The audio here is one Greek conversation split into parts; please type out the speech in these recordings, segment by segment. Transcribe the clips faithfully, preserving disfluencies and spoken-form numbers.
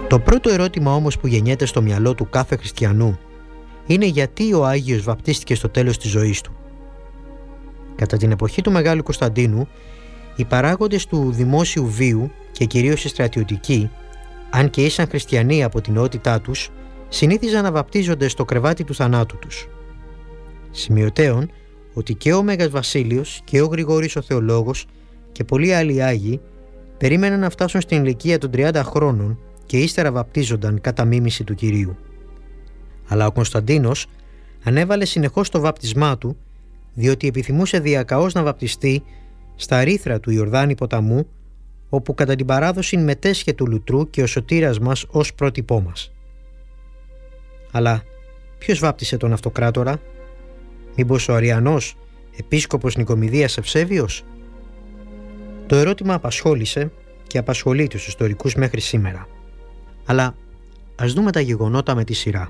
Το πρώτο ερώτημα όμως που γεννιέται στο μυαλό του κάθε χριστιανού είναι γιατί ο Άγιος βαπτίστηκε στο τέλος της ζωής του. Κατά την εποχή του Μεγάλου Κωνσταντίνου, οι παράγοντες του δημόσιου βίου και κυρίως οι στρατιωτικοί, αν και ήσαν χριστιανοί από την νεότητά τους, συνήθιζαν να βαπτίζονται στο κρεβάτι του θανάτου τους. Σημειωτέων ότι και ο Μέγας Βασίλειος και ο Γρηγόρης ο Θεολόγος και πολλοί άλλοι Άγιοι περίμεναν να φτάσουν στην ηλικία των τριάντα χρόνων και ύστερα βαπτίζονταν κατά μίμηση του Κυρίου. Αλλά ο Κωνσταντίνος ανέβαλε συνεχώς το βάπτισμά του, διότι επιθυμούσε διακαώς να βαπτιστεί στα ρήθρα του Ιορδάνη ποταμού, όπου κατά την παράδοση μετέσχε του λουτρού και ο σωτήρας μας ως πρότυπό μας. Αλλά ποιος βάπτισε τον Αυτοκράτορα? Μήπως ο Αριανός επίσκοπος Νικομιδίας Ευσέβιος? Το ερώτημα απασχόλησε και απασχολεί τους ιστορικούς μέχρι σήμερα. Αλλά ας δούμε τα γεγονότα με τη σειρά.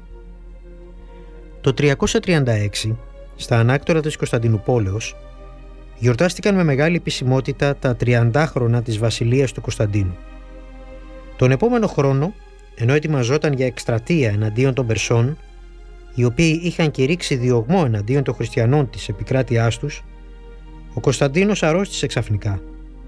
Το τριακόσια τριάντα έξι, στα ανάκτορα της Κωνσταντινουπόλεως, γιορτάστηκαν με μεγάλη επισημότητα τα τριαντάχρονα της βασιλείας του Κωνσταντίνου. Τον επόμενο χρόνο, ενώ ετοιμαζόταν για εκστρατεία εναντίον των Περσών, οι οποίοι είχαν κηρύξει διωγμό εναντίον των χριστιανών της επικράτειάς τους, ο Κωνσταντίνος αρρώστησε ξαφνικά.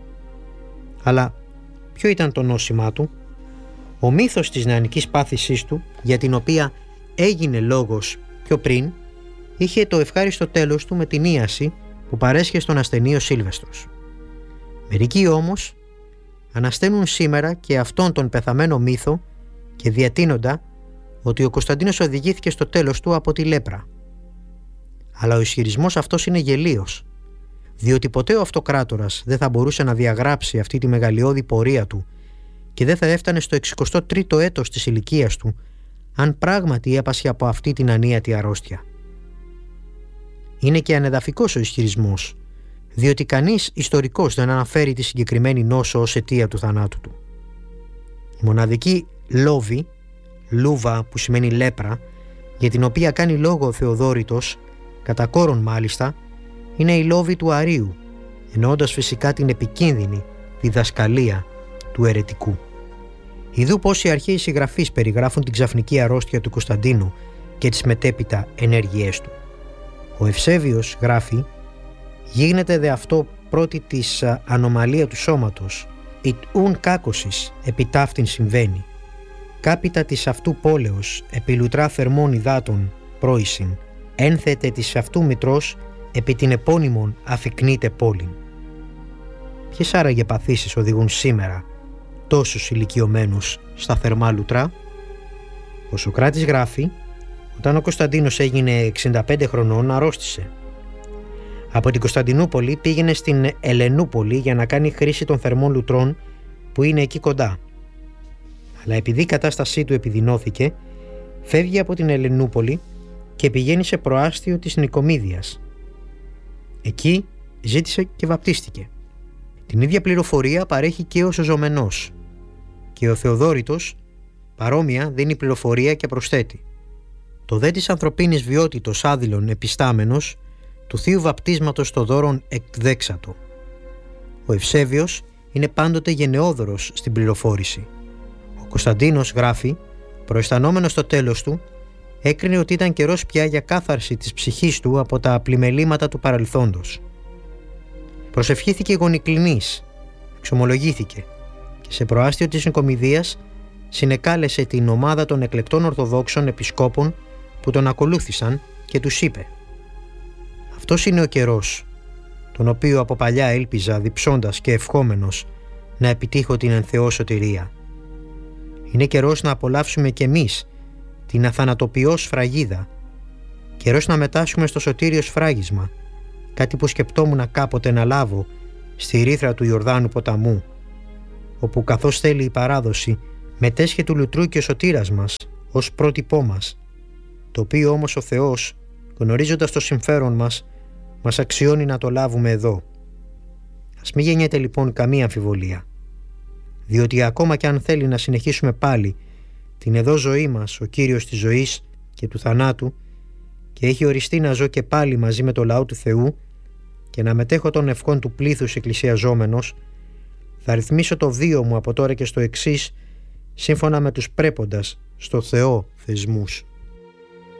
Αλλά ποιο ήταν το νόσημά του? Ο μύθος της νεανικής πάθησής του, για την οποία έγινε λόγος πιο πριν, είχε το ευχάριστο τέλος του με την ίαση που παρέσχε στον ασθενή ο Σίλβεστρος. Μερικοί όμως ανασταίνουν σήμερα και αυτόν τον πεθαμένο μύθο και διατείνοντα ότι ο Κωνσταντίνος οδηγήθηκε στο τέλος του από τη λέπρα. Αλλά ο ισχυρισμός αυτός είναι γελίος, διότι ποτέ ο Αυτοκράτορας δεν θα μπορούσε να διαγράψει αυτή τη μεγαλειώδη πορεία του και δεν θα έφτανε στο εξηκοστό τρίτο έτος της ηλικίας του αν πράγματι έπασχε από αυτή την ανίατη αρρώστια. Είναι και ανεδαφικός ο ισχυρισμός, διότι κανείς ιστορικός δεν αναφέρει τη συγκεκριμένη νόσο ως αιτία του θανάτου του. Η μοναδική λόβη, λούβα που σημαίνει λέπρα, για την οποία κάνει λόγο ο Θεοδόρητος, κατά κόρον μάλιστα, είναι η λόβη του Αρίου, εννοώντας φυσικά την επικίνδυνη διδασκαλία του αιρετικού. Ιδού πως οι αρχαίοι συγγραφείς περιγράφουν την ξαφνική αρρώστια του Κωνσταντίνου και τις μετέπειτα ενέργειές του. Ο Ευσέβιος γράφει «Γίγνεται δε αυτό πρώτη της ανομαλία του σώματος, ητ ουν κάκωσης επί ταύτην συμβαίνει. Κάπιτα της αυτού πόλεως επί λουτρά θερμών υδάτων πρόησιν, ένθετε της αυτού μητρός επί την επώνυμον αφικνείται πόλην». Ποιες άραγε παθήσεις οδηγούν σήμερα τόσους ηλικιωμένους στα θερμά λουτρά? Ο Σωκράτης γράφει «Όταν ο Κωνσταντίνος έγινε εξήντα πέντε χρονών αρρώστησε. Από την Κωνσταντινούπολη πήγαινε στην Ελενούπολη για να κάνει χρήση των θερμών λουτρών που είναι εκεί κοντά. Αλλά επειδή η κατάστασή του επιδεινώθηκε, φεύγει από την Ελενούπολη και πηγαίνει σε προάστιο της Νικομίδιας. Εκεί ζήτησε και βαπτίστηκε. Την ίδια πληροφορία παρέχει και ο Ζωζομενός και ο Θεοδόρητος παρόμοια δίνει πληροφορία και προσθέτει «Το δε της ανθρωπίνης βιότητος άδειλον επιστάμενος του θείου βαπτίσματος το δώρον εκδέξατο». Ο Ευσέβιος είναι πάντοτε γενναιόδωρος στην πληροφόρηση. Ο Κωνσταντίνος γράφει, προαισθανόμενος το τέλος του, έκρινε ότι ήταν καιρός πια για κάθαρση της ψυχής του από τα πλημελήματα του παρελθόντος. Προσευχήθηκε γονικλινής, εξομολογήθηκε και σε προάστιο της Νικομιδίας συνεκάλεσε την ομάδα των εκλεκτών Ορθοδόξων επισκόπων που τον ακολούθησαν και τους είπε «Αυτός είναι ο καιρός, τον οποίο από παλιά έλπιζα διψώντας και ευχόμενος να επιτύχω την εν Θεώ σωτηρία. Είναι καιρός να απολαύσουμε κι εμείς την αθανατοποιώς σφραγίδα, καιρός να μετάσχουμε στο σωτήριο σφράγισμα, κάτι που σκεπτόμουν κάποτε να λάβω στη ρήθρα του Ιορδάνου ποταμού, όπου καθώς θέλει η παράδοση μετέσχε του λουτρού και ο σωτήρας μας ως πρότυπό μας, το οποίο όμως ο Θεός, γνωρίζοντας το συμφέρον μας, μας αξιώνει να το λάβουμε εδώ. Ας μην γεννιέται λοιπόν καμία αμφιβολία, διότι ακόμα κι αν θέλει να συνεχίσουμε πάλι την εδώ ζωή μας ο Κύριος της ζωής και του θανάτου και έχει οριστεί να ζω και πάλι μαζί με το λαό του Θεού και να μετέχω των ευχών του πλήθους εκκλησιαζόμενος, θα ρυθμίσω το βίο μου από τώρα και στο εξής σύμφωνα με τους πρέποντας στο Θεό θεσμούς.